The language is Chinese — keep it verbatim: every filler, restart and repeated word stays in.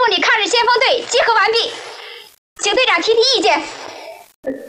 的抗日先锋队集合完毕，请队长提提意见。